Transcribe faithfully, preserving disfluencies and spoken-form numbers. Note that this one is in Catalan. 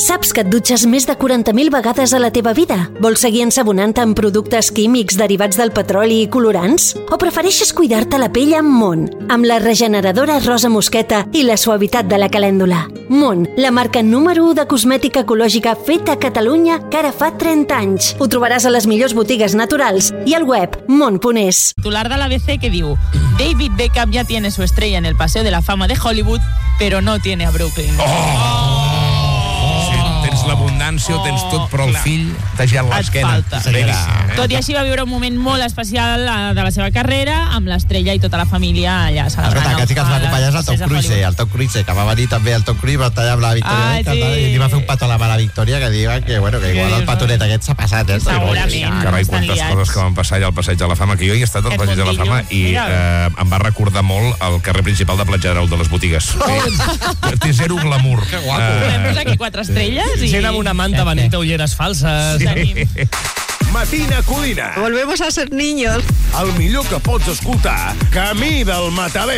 Saps que et dutxes més de quaranta mil vegades a la teva vida? Vols seguir ensabonant-te amb productes químics derivats del petroli i colorants? O prefereixes cuidar-te la pell amb Mon, amb la regeneradora rosa mosqueta i la suavitat de la calèndula? Mon, la marca número u de cosmètica ecològica feta a Catalunya que ara fa trenta anys. Ho trobaràs a les millors botigues naturals i al web mon punt es. Titular de l'A B C que diu: David Beckham ya tiene su estrella en el Paseo de la Fama de Hollywood, pero no tiene a Brooklyn. Oh! oh! Tens l'abundància, ho tens tot, però el fill t'ha girat l'esquena. Et falta. Eh? Tot i així va viure un moment molt especial de la seva carrera, amb l'estrella i tota la família allà celebrant. Escolta, que sí que ens va acompanyar el Tom Cruise, el Tom Cruise, que va venir també el Tom Cruise, va tallar amb la Victòria, ah, sí. i li va fer un petó a la mare Victòria, que diuen que, bueno, que igual el petonet aquest s'ha passat, eh? Segurament. Carai, quantes coses que van passar allà al Passeig de la Fama, que jo hi he estat al Passeig de la Fama i eh, em va recordar molt el carrer principal de Platja d'Aro, de les botigues. Té zero glamour. Que guapo. Podem posar aquí quatre estrelles i... Gent amb una manta venint ulleres falses. Sí. Matina Codina. Volvemos a ser niños. El millor que pots escoltar, camí del Matadero.